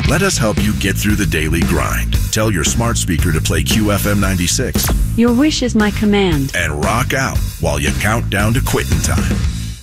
Let us help you get through the daily grind. Tell your smart speaker to play QFM 96. Your wish is my command. And rock out while you count down to quitting time.